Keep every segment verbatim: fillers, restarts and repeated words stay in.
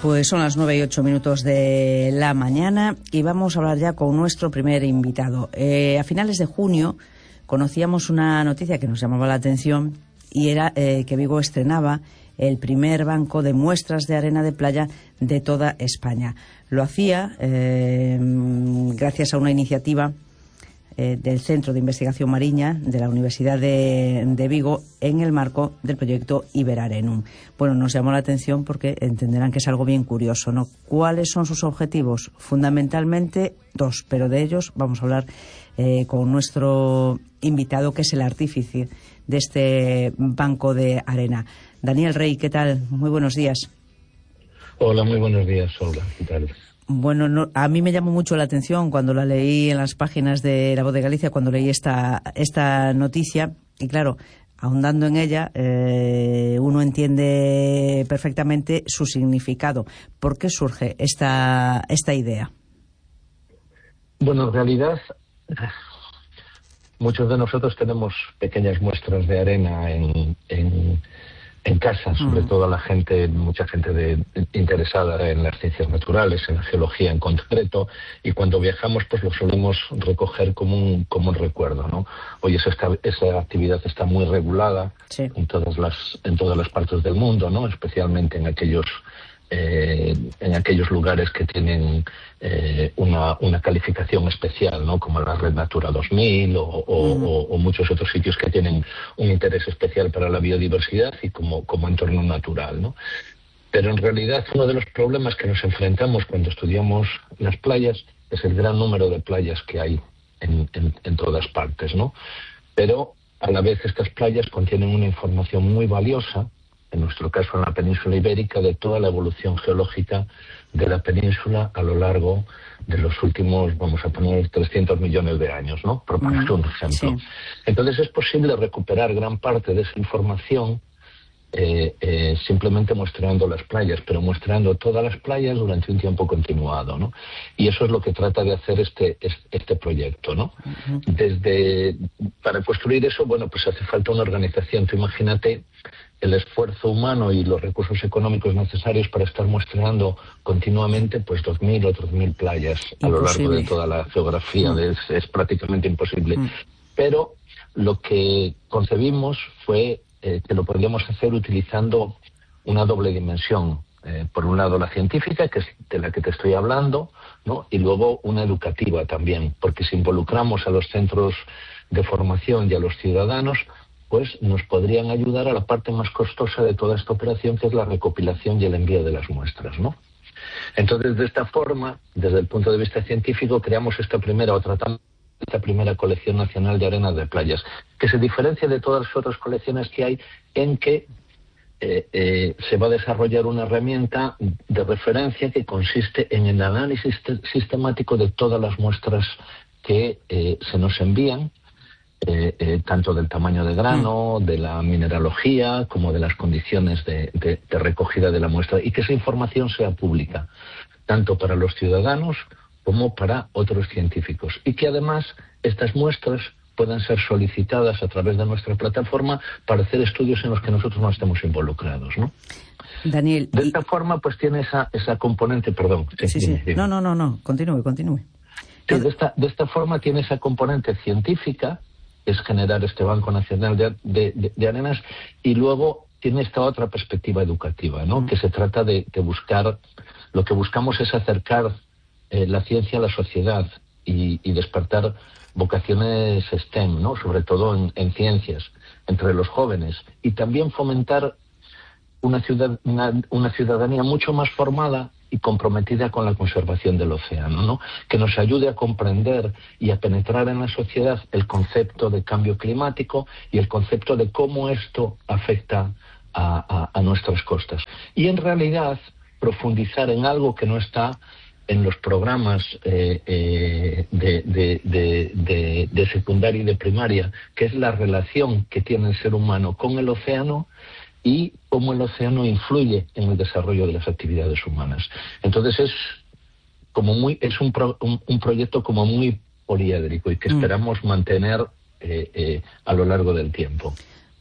Pues son las nueve y ocho minutos de la mañana y vamos a hablar ya con nuestro primer invitado. Eh, a finales de junio conocíamos una noticia que nos llamaba la atención y era eh, que Vigo estrenaba el primer banco de muestras de arena de playa de toda España. Lo hacía eh, gracias a una iniciativa eh, del Centro de Investigación Mariña de la Universidad de, de Vigo en el marco del proyecto Iberarenum. Bueno, nos llamó la atención porque entenderán que es algo bien curioso, ¿no? ¿Cuáles son sus objetivos? Fundamentalmente dos, pero de ellos vamos a hablar eh, con nuestro invitado, que es el artífice de este banco de arena. Daniel Rey, ¿qué tal? Muy buenos días. Hola, muy buenos días, Olga. ¿Qué tal? Bueno, no, a mí me llamó mucho la atención cuando la leí en las páginas de La Voz de Galicia, cuando leí esta, esta noticia, y claro, ahondando en ella, eh, uno entiende perfectamente su significado. ¿Por qué surge esta, esta idea? Bueno, en realidad, muchos de nosotros tenemos pequeñas muestras de arena en, en, en casa, sobre mm. todo la gente, mucha gente de, interesada en las ciencias naturales, en la geología en concreto, y cuando viajamos pues lo solemos recoger como un, como un recuerdo, ¿no? Hoy esa, esa actividad está muy regulada sí. en todas las, en todas las partes del mundo, ¿no? Especialmente en aquellos Eh, en aquellos lugares que tienen eh, una, una calificación especial, ¿no? Como la Red Natura dos mil o, o, mm. o, o muchos otros sitios que tienen un interés especial para la biodiversidad y como, como entorno natural, ¿no? Pero en realidad uno de los problemas que nos enfrentamos cuando estudiamos las playas es el gran número de playas que hay en, en, en todas partes, ¿no? Pero a la vez estas playas contienen una información muy valiosa, en nuestro caso en la península ibérica, de toda la evolución geológica de la península a lo largo de los últimos, vamos a poner, trescientos millones de años, ¿no? Por poner un ejemplo. Sí. Entonces es posible recuperar gran parte de esa información eh, eh, simplemente mostrando las playas, pero mostrando todas las playas durante un tiempo continuado, ¿no? Y eso es lo que trata de hacer este, este proyecto, ¿no? Uh-huh. Desde, para construir eso, bueno, pues hace falta una organización. Tú imagínate el esfuerzo humano y los recursos económicos necesarios para estar muestreando continuamente pues dos mil o tres mil playas imposible. A lo largo de toda la geografía. Mm. Es, es prácticamente imposible. Mm. Pero lo que concebimos fue eh, que lo podríamos hacer utilizando una doble dimensión. Eh, por un lado la científica, que es de la que te estoy hablando, ¿no? Y luego una educativa también, porque si involucramos a los centros de formación y a los ciudadanos, pues nos podrían ayudar a la parte más costosa de toda esta operación, que es la recopilación y el envío de las muestras, ¿no? Entonces, de esta forma, desde el punto de vista científico, creamos esta primera o tratamos esta primera colección nacional de arenas de playas, que se diferencia de todas las otras colecciones que hay en que eh, eh, se va a desarrollar una herramienta de referencia que consiste en el análisis sistemático de todas las muestras que eh, se nos envían, Eh, eh, tanto del tamaño de grano, de la mineralogía, como de las condiciones de, de, de recogida de la muestra, y que esa información sea pública, tanto para los ciudadanos como para otros científicos, y que además estas muestras puedan ser solicitadas a través de nuestra plataforma para hacer estudios en los que nosotros no estemos involucrados, ¿no? Daniel, de esta y... forma pues tiene esa, esa componente, perdón. Sí, sí, sí. No, no, no, no, continúe, continúe. Sí, de esta, de esta forma tiene esa componente científica, es generar este Banco Nacional de, de, de, de Arenas, y luego tiene esta otra perspectiva educativa, ¿no? Mm. Que se trata de, de buscar, lo que buscamos es acercar eh, la ciencia a la sociedad y, y despertar vocaciones STEM, ¿no? Sobre todo en, en ciencias, entre los jóvenes, y también fomentar una, ciudad, una, una ciudadanía mucho más formada y comprometida con la conservación del océano, ¿no? Que nos ayude a comprender y a penetrar en la sociedad el concepto de cambio climático y el concepto de cómo esto afecta a, a, a nuestras costas. Y en realidad profundizar en algo que no está en los programas eh, eh, de, de, de, de, de secundaria y de primaria, que es la relación que tiene el ser humano con el océano y cómo el océano influye en el desarrollo de las actividades humanas. Entonces es como muy es un, pro, un, un proyecto como muy poliédrico y que esperamos mm. mantener eh, eh, a lo largo del tiempo.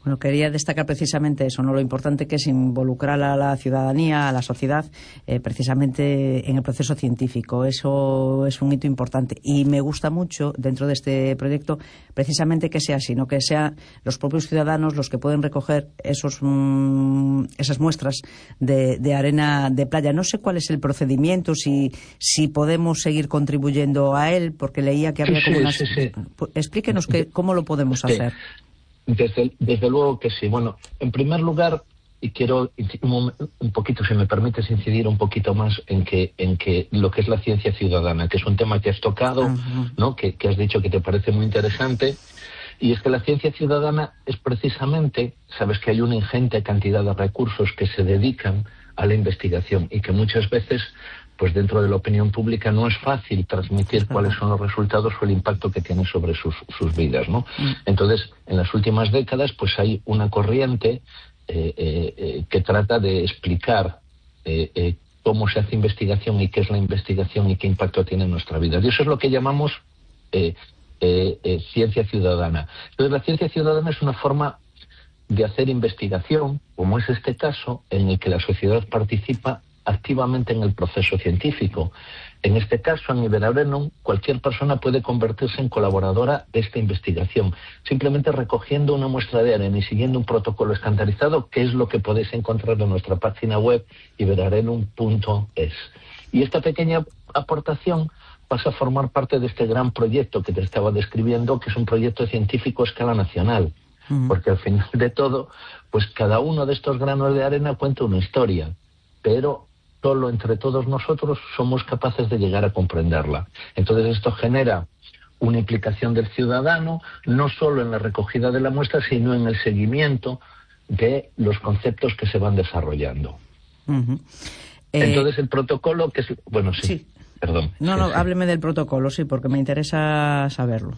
Bueno, quería destacar precisamente eso, ¿no? Lo importante que es involucrar a la ciudadanía, a la sociedad, eh, precisamente en el proceso científico. Eso es un hito importante. Y me gusta mucho, dentro de este proyecto, precisamente que sea así, ¿no? Que sean los propios ciudadanos los que pueden recoger esos mmm, esas muestras de, de arena de playa. No sé cuál es el procedimiento, si, si podemos seguir contribuyendo a él, porque leía que había sí, como sí, unas... Sí, sí. Explíquenos que, cómo lo podemos sí. hacer. Desde, desde luego que sí. Bueno, en primer lugar, y quiero un, un poquito, si me permites, incidir un poquito más en que en que lo que es la ciencia ciudadana, que es un tema que has tocado, uh-huh. ¿no? Que, que has dicho que te parece muy interesante. Y es que la ciencia ciudadana es precisamente, sabes que hay una ingente cantidad de recursos que se dedican a la investigación y que muchas veces, pues dentro de la opinión pública no es fácil transmitir cuáles son los resultados o el impacto que tiene sobre sus, sus vidas, ¿no? Entonces, en las últimas décadas, pues hay una corriente eh, eh, que trata de explicar eh, eh, cómo se hace investigación y qué es la investigación y qué impacto tiene en nuestra vida. Y eso es lo que llamamos eh, eh, eh, ciencia ciudadana. Entonces, la ciencia ciudadana es una forma de hacer investigación, como es este caso, en el que la sociedad participa activamente en el proceso científico. En este caso, en Iberarenum, cualquier persona puede convertirse en colaboradora de esta investigación, simplemente recogiendo una muestra de arena y siguiendo un protocolo estandarizado, que es lo que podéis encontrar en nuestra página web iberarenum punto es. Y esta pequeña aportación pasa a formar parte de este gran proyecto que te estaba describiendo, que es un proyecto científico a escala nacional. Uh-huh. Porque al final de todo, pues cada uno de estos granos de arena cuenta una historia, pero solo entre todos nosotros somos capaces de llegar a comprenderla. Entonces esto genera una implicación del ciudadano, no solo en la recogida de la muestra, sino en el seguimiento de los conceptos que se van desarrollando. Uh-huh. eh... Entonces el protocolo, que es... Bueno, sí, sí. perdón. No, sí, no, sí. hábleme del protocolo, sí, porque me interesa saberlo.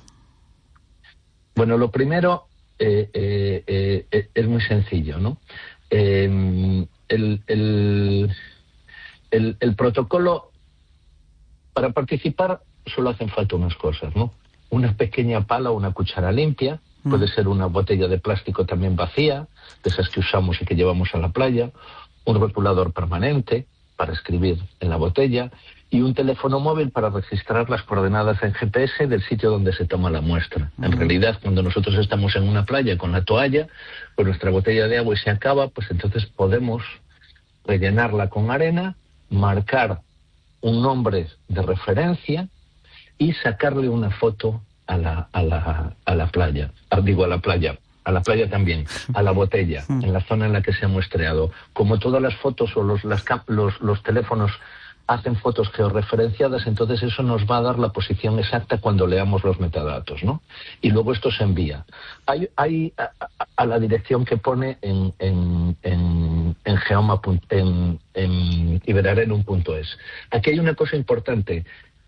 Bueno, lo primero eh, eh, eh, es muy sencillo, ¿no? Eh, el... el El, el protocolo, para participar, solo hacen falta unas cosas, ¿no? Una pequeña pala o una cuchara limpia, mm. puede ser una botella de plástico también vacía, de esas que usamos y que llevamos a la playa, un rotulador permanente para escribir en la botella y un teléfono móvil para registrar las coordenadas en G P S del sitio donde se toma la muestra. Mm. En realidad, cuando nosotros estamos en una playa con la toalla, pues nuestra botella de agua y se acaba, pues entonces podemos rellenarla con arena, marcar un nombre de referencia y sacarle una foto a la a la a la playa, ah, digo a la playa, a la playa también, a la botella, en la zona en la que se ha muestreado. Como todas las fotos o los las los, los teléfonos hacen fotos georreferenciadas, entonces eso nos va a dar la posición exacta cuando leamos los metadatos, ¿no? Y luego esto se envía. Hay, hay a, a la dirección que pone en en en, en geoma en, en iberarenum punto es. Aquí hay una cosa importante.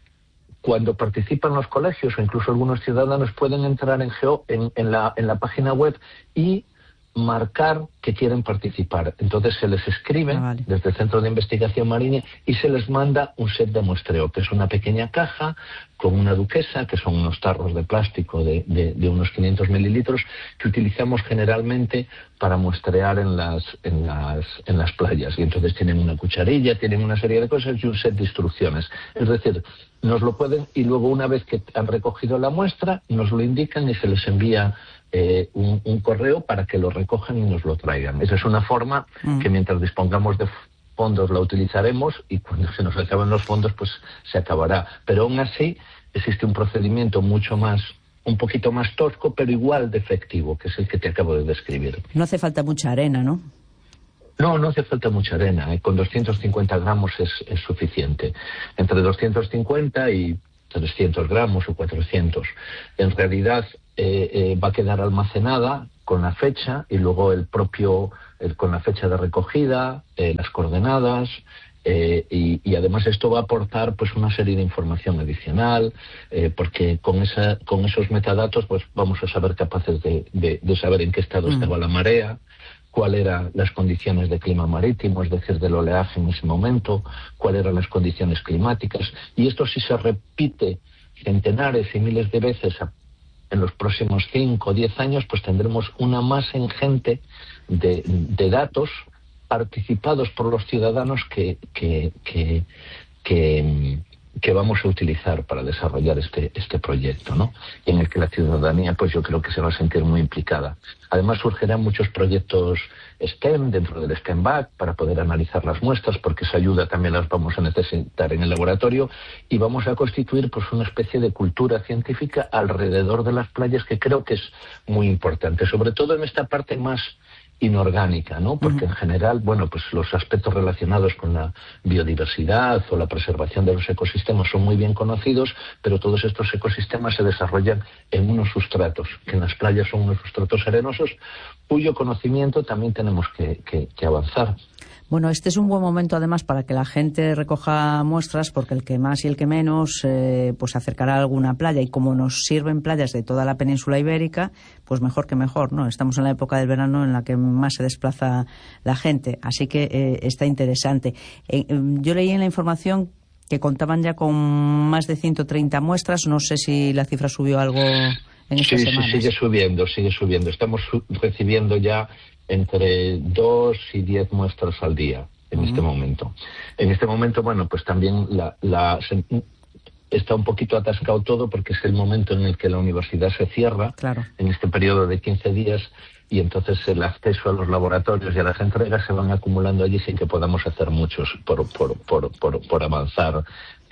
Cuando participan los colegios o incluso algunos ciudadanos pueden entrar en Geo en, en la en la página web y marcar que quieren participar. Entonces se les escribe ah, vale. desde el Centro de Investigación Marina y se les manda un set de muestreo, que es una pequeña caja con una duquesa, que son unos tarros de plástico de, de, de unos quinientos mililitros, que utilizamos generalmente para muestrear en las, en las, en las playas. Y entonces tienen una cucharilla, tienen una serie de cosas y un set de instrucciones. Es decir, nos lo pueden, y luego una vez que han recogido la muestra, nos lo indican y se les envía Eh, un, un correo para que lo recojan y nos lo traigan. Esa es una forma mm. que mientras dispongamos de fondos la utilizaremos y cuando se nos acaben los fondos pues se acabará. Pero aún así existe un procedimiento mucho más, un poquito más tosco, pero igual de efectivo, que es el que te acabo de describir. No hace falta mucha arena, ¿no? No, no hace falta mucha arena. ¿eh? Con doscientos cincuenta gramos es, es suficiente. Entre doscientos cincuenta y trescientos gramos o cuatrocientos. En realidad eh, eh, va a quedar almacenada con la fecha y luego el propio, el, con la fecha de recogida, eh, las coordenadas, eh, y, y además esto va a aportar pues una serie de información adicional, eh, porque con esa, con esos metadatos pues vamos a saber capaces de, de, de saber en qué estado mm. estaba la marea, cuáles eran las condiciones de clima marítimo, es decir, del oleaje en ese momento, cuáles eran las condiciones climáticas. Y esto si se repite centenares y miles de veces a en los próximos cinco o diez años, pues tendremos una masa ingente de, de datos participados por los ciudadanos que, que, que, que, que vamos a utilizar para desarrollar este, este proyecto, ¿no? Y en el que la ciudadanía, pues yo creo que se va a sentir muy implicada. Además surgirán muchos proyectos STEM dentro del STEM Back para poder analizar las muestras, porque esa ayuda también las vamos a necesitar en el laboratorio, y vamos a constituir pues una especie de cultura científica alrededor de las playas, que creo que es muy importante, sobre todo en esta parte más inorgánica, ¿no? Porque en general, bueno, pues los aspectos relacionados con la biodiversidad o la preservación de los ecosistemas son muy bien conocidos, pero todos estos ecosistemas se desarrollan en unos sustratos, que en las playas son unos sustratos arenosos, cuyo conocimiento también tenemos que, que, que avanzar. Bueno, este es un buen momento además para que la gente recoja muestras, porque el que más y el que menos eh, pues acercará a alguna playa, y como nos sirven playas de toda la península ibérica, pues mejor que mejor, ¿no? Estamos en la época del verano en la que más se desplaza la gente, así que eh, está interesante. Eh, yo leí en la información que contaban ya con más de ciento treinta muestras, no sé si la cifra subió algo en estas sí, semanas. Sí, sigue subiendo, sigue subiendo. Estamos su- recibiendo ya entre dos y diez muestras al día en uh-huh. este momento. En este momento, bueno, pues también la, la se, está un poquito atascado todo, porque es el momento en el que la universidad se cierra, claro. en este periodo de quince días, y entonces el acceso a los laboratorios y a las entregas se van acumulando allí sin que podamos hacer muchos por, por, por, por, por avanzar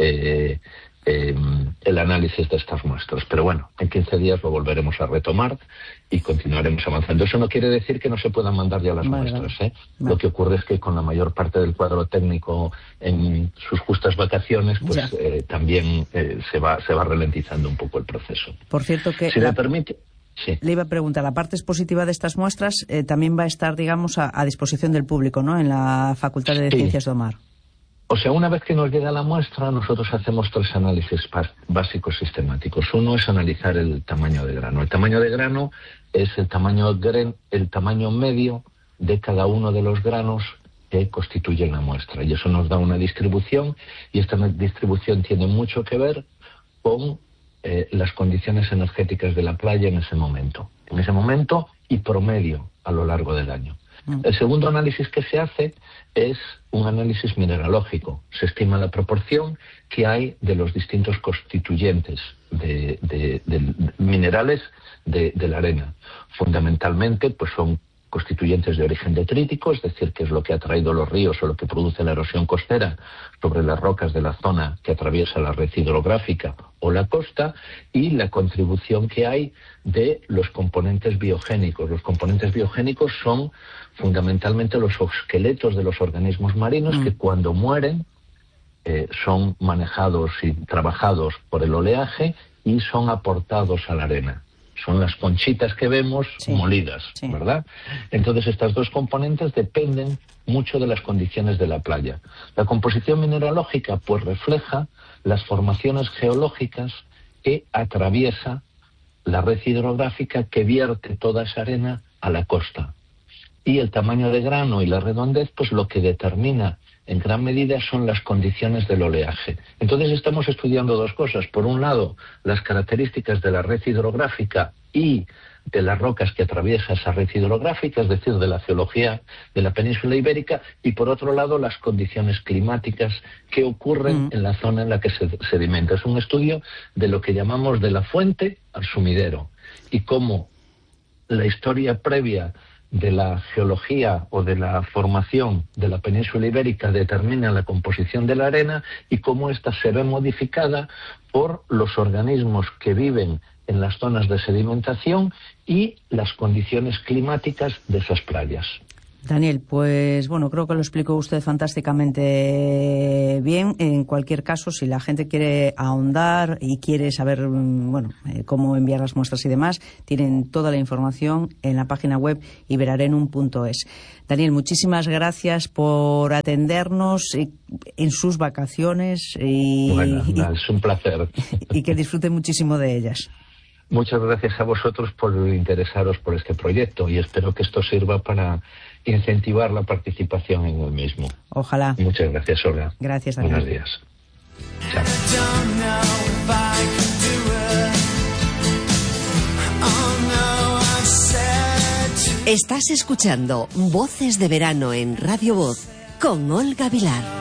eh, eh, el análisis de estas muestras. Pero bueno, en quince días lo volveremos a retomar y continuaremos avanzando. Eso no quiere decir que no se puedan mandar ya las vale, muestras, ¿eh? Vale. Lo que ocurre es que con la mayor parte del cuadro técnico en sus justas vacaciones, pues eh, también eh, se va se va ralentizando un poco el proceso. Por cierto que... Si la... me permite... Sí. Le iba a preguntar, la parte expositiva de estas muestras eh, también va a estar, digamos, a, a disposición del público, ¿no?, en la Facultad de sí. Ciencias del Mar. O sea, una vez que nos llega la muestra, nosotros hacemos tres análisis básicos sistemáticos. Uno es analizar el tamaño de grano. El tamaño de grano es el tamaño, el tamaño medio de cada uno de los granos que constituyen la muestra. Y eso nos da una distribución, y esta distribución tiene mucho que ver con eh, las condiciones energéticas de la playa en ese momento. En ese momento y promedio a lo largo del año. El segundo análisis que se hace es un análisis mineralógico. Se estima la proporción que hay de los distintos constituyentes de, de, de, de minerales de, de la arena. Fundamentalmente, pues son constituyentes de origen detrítico, es decir, que es lo que ha traído los ríos o lo que produce la erosión costera sobre las rocas de la zona que atraviesa la red hidrográfica o la costa, y la contribución que hay de los componentes biogénicos. Los componentes biogénicos son fundamentalmente los esqueletos de los organismos marinos mm. que cuando mueren eh, son manejados y trabajados por el oleaje y son aportados a la arena. Son las conchitas que vemos sí, molidas, sí. ¿verdad? Entonces estas dos componentes dependen mucho de las condiciones de la playa. La composición mineralógica pues refleja las formaciones geológicas que atraviesa la red hidrográfica que vierte toda esa arena a la costa. Y el tamaño de grano y la redondez, pues lo que determina en gran medida son las condiciones del oleaje. Entonces estamos estudiando dos cosas. Por un lado, las características de la red hidrográfica y de las rocas que atraviesa esa red hidrográfica, es decir, de la geología de la península ibérica, y por otro lado, las condiciones climáticas que ocurren mm. en la zona en la que se sedimenta. Es un estudio de lo que llamamos de la fuente al sumidero, y cómo la historia previa de la geología o de la formación de la península ibérica determina la composición de la arena, y cómo ésta se ve modificada por los organismos que viven en las zonas de sedimentación y las condiciones climáticas de esas playas. Daniel, pues bueno, creo que lo explicó usted fantásticamente bien. En cualquier caso, si la gente quiere ahondar y quiere saber, bueno, eh, cómo enviar las muestras y demás, tienen toda la información en la página web iberarenum punto es. Daniel, muchísimas gracias por atendernos en sus vacaciones y, bueno, y, es un placer. Y que disfruten muchísimo de ellas. Muchas gracias a vosotros por interesaros por este proyecto, y espero que esto sirva para incentivar la participación en el mismo. Ojalá. Muchas gracias, Olga. Gracias, Daniel. Buenos días. Chao. Estás escuchando Voces de Verano en Radio Voz con Olga Vilar.